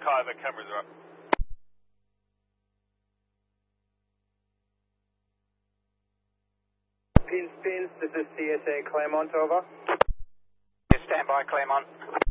over, cameras are up. Pins, this is CSA Claremont, over. Stand by, Claremont.